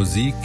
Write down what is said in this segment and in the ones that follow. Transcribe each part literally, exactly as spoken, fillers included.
Musik,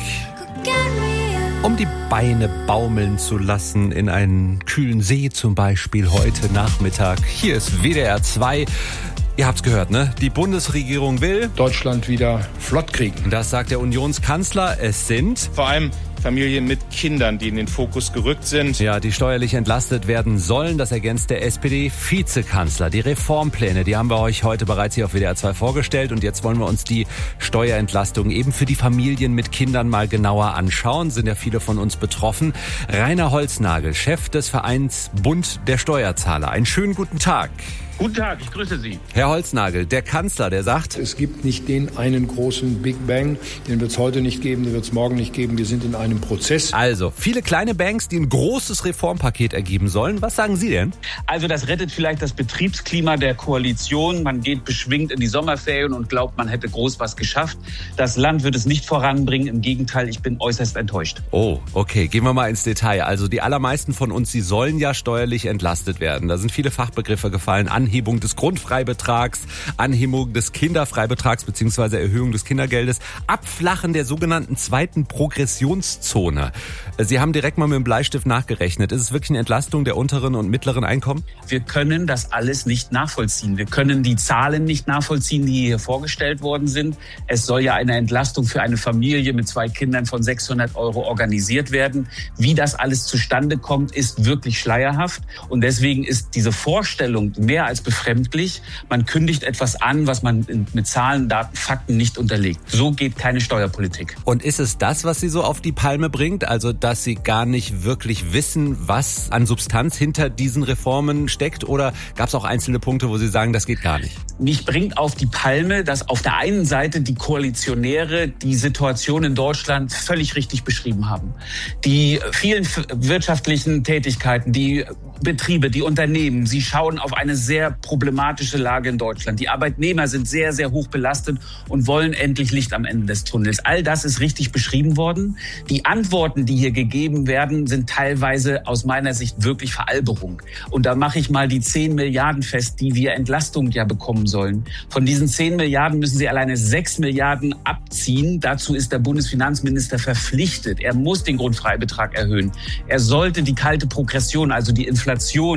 um die Beine baumeln zu lassen in einen kühlen See zum Beispiel heute Nachmittag. Hier ist W D R zwei. Ihr habt's gehört, ne? Die Bundesregierung will Deutschland wieder flott kriegen. Das sagt der Unionskanzler. Es sind vor allem Familien mit Kindern, die in den Fokus gerückt sind. Ja, die steuerlich entlastet werden sollen. Das ergänzt der S P D-Vizekanzler. Die Reformpläne, die haben wir euch heute bereits hier auf W D R zwei vorgestellt. Und jetzt wollen wir uns die Steuerentlastung eben für die Familien mit Kindern mal genauer anschauen. Sind ja viele von uns betroffen. Rainer Holznagel, Chef des Vereins Bund der Steuerzahler. Einen schönen guten Tag. Guten Tag, ich grüße Sie. Herr Holznagel, der Kanzler, der sagt, es gibt nicht den einen großen Big Bang, den wird es heute nicht geben, den wird es morgen nicht geben. Wir sind in einem Prozess. Also, viele kleine Banks, die ein großes Reformpaket ergeben sollen. Was sagen Sie denn? Also, das rettet vielleicht das Betriebsklima der Koalition. Man geht beschwingt in die Sommerferien und glaubt, man hätte groß was geschafft. Das Land wird es nicht voranbringen. Im Gegenteil, ich bin äußerst enttäuscht. Oh, okay. Gehen wir mal ins Detail. Also, die allermeisten von uns, die sollen ja steuerlich entlastet werden. Da sind viele Fachbegriffe gefallen. Anhebung des Grundfreibetrags, Anhebung des Kinderfreibetrags bzw. Erhöhung des Kindergeldes, Abflachen der sogenannten zweiten Progressionszone. Sie haben direkt mal mit dem Bleistift nachgerechnet. Ist es wirklich eine Entlastung der unteren und mittleren Einkommen? Wir können das alles nicht nachvollziehen. Wir können die Zahlen nicht nachvollziehen, die hier vorgestellt worden sind. Es soll ja eine Entlastung für eine Familie mit zwei Kindern von sechshundert Euro organisiert werden. Wie das alles zustande kommt, ist wirklich schleierhaft. Und deswegen ist diese Vorstellung mehr als befremdlich. Man kündigt etwas an, was man mit Zahlen, Daten, Fakten nicht unterlegt. So geht keine Steuerpolitik. Und ist es das, was Sie so auf die Palme bringt? Also, dass Sie gar nicht wirklich wissen, was an Substanz hinter diesen Reformen steckt? Oder gab es auch einzelne Punkte, wo Sie sagen, das geht gar nicht? Mich bringt auf die Palme, dass auf der einen Seite die Koalitionäre die Situation in Deutschland völlig richtig beschrieben haben. Die vielen wirtschaftlichen Tätigkeiten, die Betriebe, die Unternehmen, sie schauen auf eine sehr problematische Lage in Deutschland. Die Arbeitnehmer sind sehr, sehr hoch belastet und wollen endlich Licht am Ende des Tunnels. All das ist richtig beschrieben worden. Die Antworten, die hier gegeben werden, sind teilweise aus meiner Sicht wirklich Veralberung. Und da mache ich mal die zehn Milliarden fest, die wir Entlastung ja bekommen sollen. Von diesen zehn Milliarden müssen sie alleine sechs Milliarden abziehen. Dazu ist der Bundesfinanzminister verpflichtet. Er muss den Grundfreibetrag erhöhen. Er sollte die kalte Progression, also die Inflation,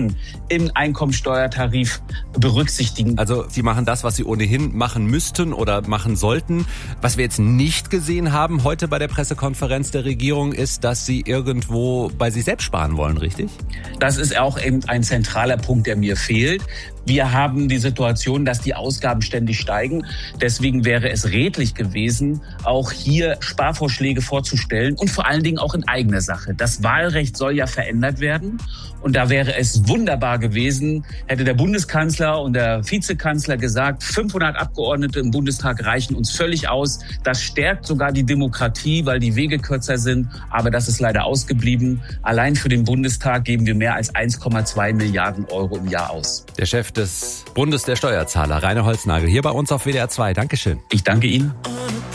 im Einkommensteuertarif berücksichtigen. Also Sie machen das, was Sie ohnehin machen müssten oder machen sollten. Was wir jetzt nicht gesehen haben heute bei der Pressekonferenz der Regierung ist, dass Sie irgendwo bei sich selbst sparen wollen, richtig? Das ist auch eben ein zentraler Punkt, der mir fehlt. Wir haben die Situation, dass die Ausgaben ständig steigen. Deswegen wäre es redlich gewesen, auch hier Sparvorschläge vorzustellen und vor allen Dingen auch in eigener Sache. Das Wahlrecht soll ja verändert werden. Und da wäre es wunderbar gewesen, hätte der Bundeskanzler und der Vizekanzler gesagt, fünfhundert Abgeordnete im Bundestag reichen uns völlig aus. Das stärkt sogar die Demokratie, weil die Wege kürzer sind. Aber das ist leider ausgeblieben. Allein für den Bundestag geben wir mehr als eins Komma zwei Milliarden Euro im Jahr aus. Der Chef des Bundes der Steuerzahler, Rainer Holznagel, hier bei uns auf W D R zwei. Dankeschön. Ich danke Ihnen.